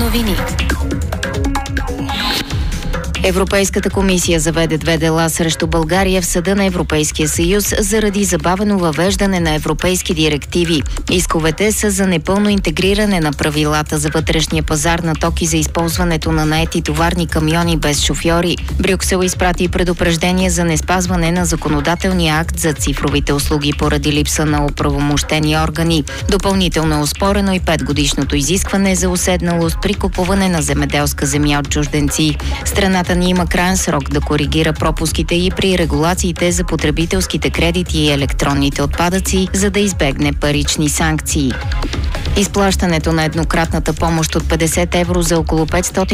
новини. Европейската комисия заведе 2 дела срещу България в Съда на Европейския съюз заради забавено въвеждане на европейски директиви. Исковете са за непълно интегриране на правилата за вътрешния пазар на токи за използването на наети товарни камиони без шофьори. Брюксел изпрати предупреждение за неспазване на законодателния акт за цифровите услуги поради липса на оправомощени органи. Допълнително е оспорено и 5-годишното изискване за уседналост при купуване на земеделска земя от чужденци. Страната ни има краен срок да коригира пропуските и при регулациите за потребителските кредити и електронните отпадъци, за да избегне парични санкции. Изплащането на еднократната помощ от 50 евро за около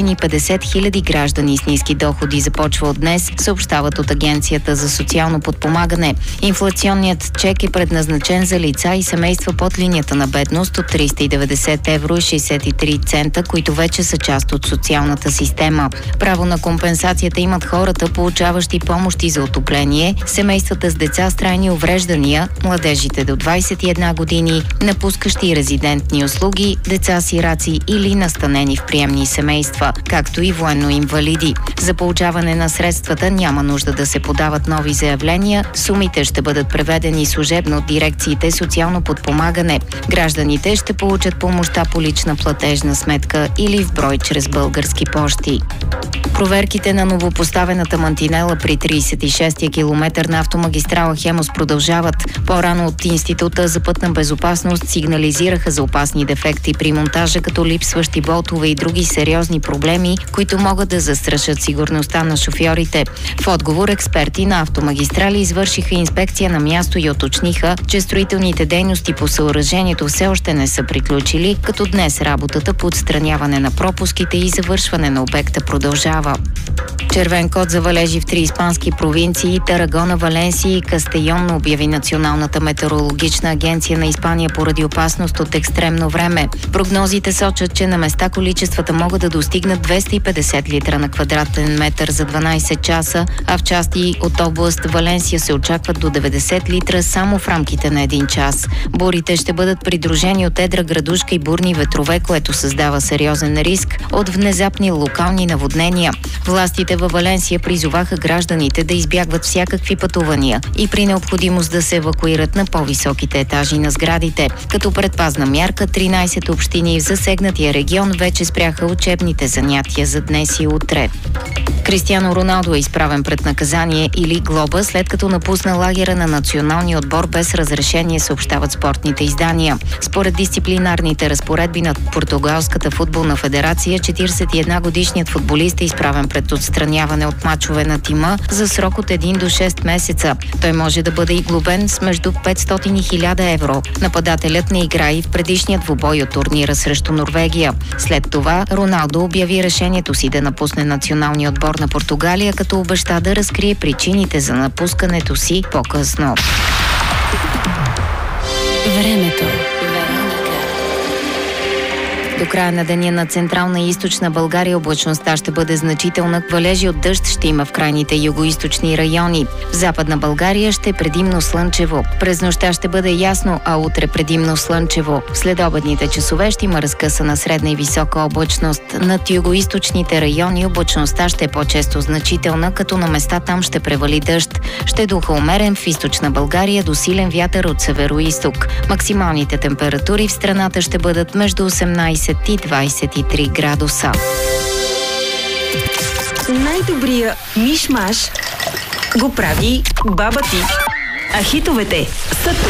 550 хиляди граждани с ниски доходи започва от днес, съобщават от Агенцията за социално подпомагане. Инфлационният чек е предназначен за лица и семейства под линията на бедност от 390 евро и 63 цента, които вече са част от социалната система. Право на компенсацията имат хората, получаващи помощи за отопление, семействата с деца с трайни увреждания, младежите до 21 години, напускащи резидентни услуги, деца-сираци или настанени в приемни семейства, както и военно-инвалиди. За получаване на средствата няма нужда да се подават нови заявления, сумите ще бъдат преведени служебно от дирекциите социално подпомагане. Гражданите ще получат помощта по лична платежна сметка или в брой чрез български пощи. Проверките на новопоставената мантинела при 36-я километър на автомагистрала Хемус продължават. По-рано от Института за пътна безопасност сигнализираха за опасни дефекти при монтажа, като липсващи болтове и други сериозни проблеми, които могат да застрашат сигурността на шофьорите. В отговор експерти на автомагистрали извършиха инспекция на място и уточниха, че строителните дейности по съоръжението все още не са приключили, като днес работата по отстраняване на пропуските и завършване на обекта продължава. Червен код за валежи в 3 испански провинции – Тарагона, Валенсия и Кастейон, обяви Националната метеорологична агенция на Испания поради опасност от екстремно време. Прогнозите сочат, че на места количествата могат да достигнат 250 литра на квадратен метър за 12 часа, а в части от област Валенсия се очакват до 90 литра само в рамките на 1 час. Бурите ще бъдат придружени от едра градушка и бурни ветрове, което създава сериозен риск от внезапни локални наводнения. Властите във Валенсия призоваха гражданите да избягват всякакви пътувания и при необходимост да се евакуират на по-високите етажи на сградите. Като предпазна мярка, 13 общини в засегнатия регион вече спряха учебните занятия за днес и утре. Кристиано Роналдо е изправен пред наказание или глоба, след като напусна лагера на националния отбор без разрешение, съобщават спортните издания. Според дисциплинарните разпоредби на Португалската футболна федерация, 41-годишният футболист е изправен пред отстраняване от мачове на тима за срок от 1 до 6 месеца. Той може да бъде и глобен с между 500 и 1000 евро. Нападателят не играе и в предишния двубой от турнира срещу Норвегия. След това Роналдо обяви решението си да напусне националния отбор на Португалия, като обеща да разкрие причините за напускането си по-късно. Времето. До края на деня на Централна и Източна България облачността ще бъде значителна. Валежи от дъжд ще има в крайните югоизточни райони. В Западна България ще е предимно слънчево. През нощта ще бъде ясно, а утре предимно слънчево. В следобедните часове ще има разкъсана средна и висока облачност. Над югоизточните райони облачността ще е по-често значителна, като на места там ще превали дъжд. Ще духа умерен в Източна България до силен вятър от североизток. Максималните температури в страната ще бъдат между 18 и 23 градуса. Най-добрия миш-маш го прави баба ти. А хитовете са тук.